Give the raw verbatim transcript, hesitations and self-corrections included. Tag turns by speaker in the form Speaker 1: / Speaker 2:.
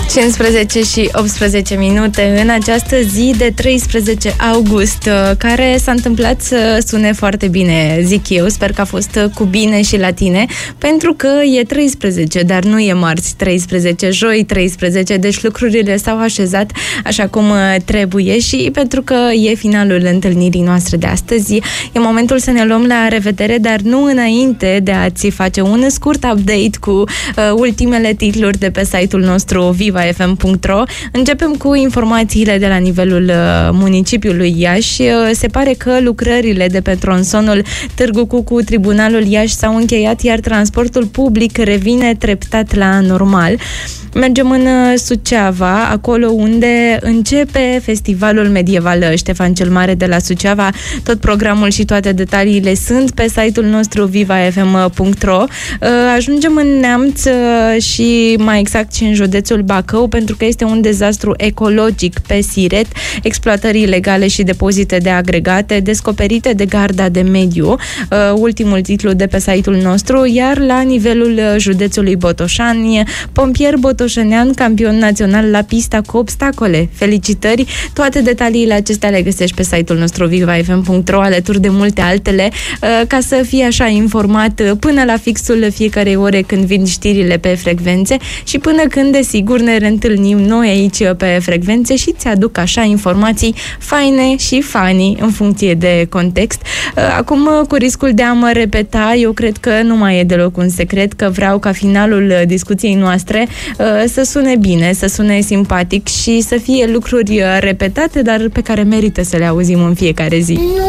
Speaker 1: cincisprezece și optsprezece minute în această zi de treisprezece august, care s-a întâmplat să sune foarte bine, zic eu. Sper că a fost cu bine și la tine, pentru că e treisprezece, dar nu e marți treisprezece, joi treisprezece, deci lucrurile s-au așezat așa cum trebuie și pentru că e finalul întâlnirii noastre de astăzi, e momentul să ne luăm la revedere, dar nu înainte de a-ți face un scurt update cu uh, ultimele titluri de pe site-ul nostru viva f m punct r o. Începem cu informațiile de la nivelul uh, municipiului Iași. Uh, se pare că lucrările de pe tronsonul Târgu Cucu, Tribunalul Iași s-au încheiat, iar transportul public revine treptat la normal. Mergem în Suceava, acolo unde începe festivalul medieval Ștefan cel Mare de la Suceava. Tot programul și toate detaliile sunt pe site-ul nostru viva f m punct r o. Ajungem în Neamț și mai exact și în județul Bacău, pentru că este un dezastru ecologic pe Siret, exploatări ilegale și depozite de agregate descoperite de Garda de Mediu. Ultimul titlu de pe site-ul nostru, iar la nivelul județului Botoșani, pompier botoșănean campion național la pista cu obstacole. Felicitări! Toate detaliile acestea le găsești pe site-ul nostru viva f m punct r o, alături de multe altele, ca să fii așa informat până la fixul fiecarei ore când vin știrile pe frecvențe și până când, desigur, ne reîntâlnim noi aici pe frecvențe și ți aduc așa informații faine și funny în funcție de context. Acum, cu riscul de a mă repeta, eu cred că nu mai e deloc un secret că vreau ca finalul discuției noastre să sune bine, să sune simpatic și să fie lucruri repetate, dar pe care merită să le auzim în fiecare zi.